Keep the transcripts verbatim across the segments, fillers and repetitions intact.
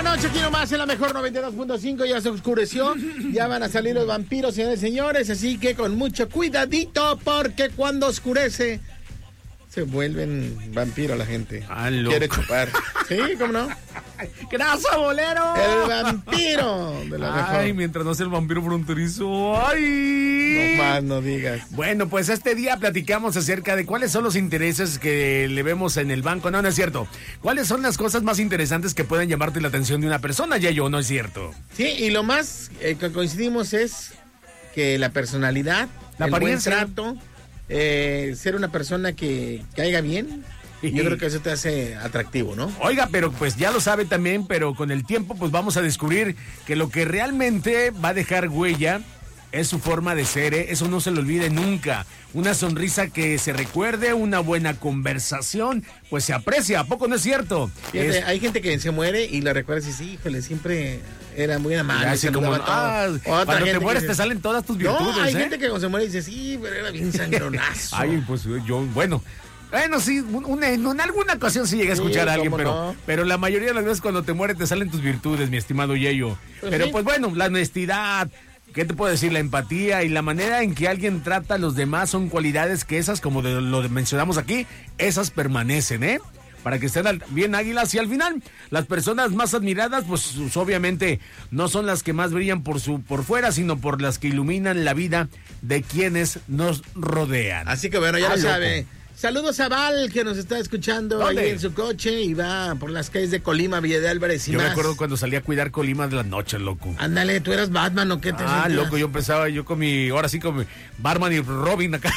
la noche, aquí nomás en la mejor noventa y dos punto cinco, ya se oscureció, ya van a salir los vampiros, señores y señores, así que con mucho cuidadito, porque cuando oscurece, se vuelven vampiros la gente. Ah, loco. Quiere chupar. Sí, ¿cómo no? ¡Gracias, bolero! El vampiro de la mejor. Ay, mientras no sea el vampiro fronterizo. ¡Ay! No más no digas. Bueno, pues este día platicamos acerca de cuáles son los intereses que le vemos en el banco. No, no es cierto. ¿Cuáles son las cosas más interesantes que pueden llamarte la atención de una persona, Yayo? No es cierto. Sí, y lo más eh, que coincidimos es que la personalidad, la el buen apariencia, trato, eh, ser una persona que caiga bien. Yo creo que eso te hace atractivo, ¿no? Oiga, pero pues ya lo sabe también, pero con el tiempo pues vamos a descubrir que lo que realmente va a dejar huella es su forma de ser, ¿eh? Eso no se lo olvide nunca. Una sonrisa que se recuerde, una buena conversación, pues se aprecia, ¿a poco no es cierto? Fíjate, es... hay gente que se muere y la recuerda y dice, sí, híjole, siempre era muy amable. Así como, ah, cuando te mueres te salen todas tus virtudes, No, hay ¿eh? gente que cuando se muere dice, sí, pero era bien sangronazo. Ay, pues yo, bueno... Bueno, sí, una, en alguna ocasión sí llegué a escuchar sí, a alguien, pero, no. pero la mayoría de las veces cuando te mueres te salen tus virtudes, mi estimado Yeyo. Pues pero sí. Pues bueno, la honestidad, ¿qué te puedo decir? La empatía y la manera en que alguien trata a los demás son cualidades que esas, como de, lo mencionamos aquí, esas permanecen, ¿eh? Para que estén bien águilas y al final las personas más admiradas pues obviamente no son las que más brillan por su por fuera, sino por las que iluminan la vida de quienes nos rodean. Así que bueno, ya ah, lo sabe. Loco. Saludos a Val, que nos está escuchando ¿Dónde? ahí en su coche y va por las calles de Colima, Villa de Álvarez y Yo más. me acuerdo cuando salí a cuidar Colima de la noche, loco. Ándale, ¿tú eras Batman o qué te Ah, sentías? Loco, yo empezaba, yo con mi, ahora sí con mi Batman y Robin acá.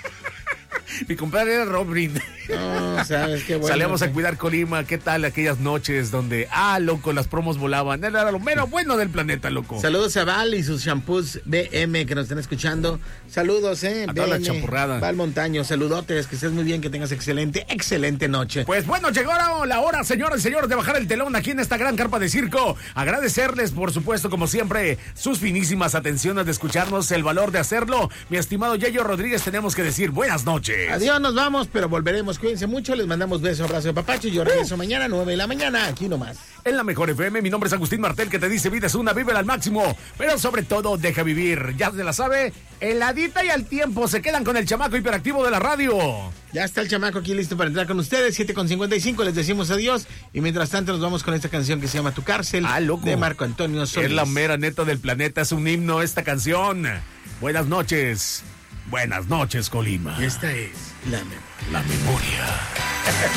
Mi compadre era Robin. No, sabes qué bueno. Salíamos a cuidar Colima, ¿qué tal aquellas noches donde, ah, loco, las promos volaban? Era lo menos bueno del planeta, loco. Saludos a Val y sus shampoos B M que nos están escuchando. Saludos, eh. A toda la champurrada. Val Montaño, saludotes, que estés muy bien, que tengas excelente, excelente noche. Pues bueno, llegó la hora, señoras y señores, de bajar el telón aquí en esta gran carpa de circo. Agradecerles, por supuesto, como siempre, sus finísimas atenciones de escucharnos, el valor de hacerlo. Mi estimado Yayo Rodríguez, tenemos que decir buenas noches. Adiós, nos vamos, pero volveremos. Cuídense mucho, les mandamos beso, abrazo de papacho. Yo regreso uh. mañana, nueve de la mañana, aquí nomás. En la mejor F M, mi nombre es Agustín Martel, que te dice vida es una, vívela al máximo, pero sobre todo deja vivir. Ya se la sabe, heladita y al tiempo se quedan con el chamaco hiperactivo de la radio. Ya está el chamaco aquí listo para entrar con ustedes, siete con cincuenta y cinco, les decimos adiós. Y mientras tanto nos vamos con esta canción que se llama Tu Cárcel, ah, loco. de Marco Antonio Solís. Es la mera neta del planeta, es un himno esta canción. Buenas noches, buenas noches, Colima. Y esta es la, la memoria.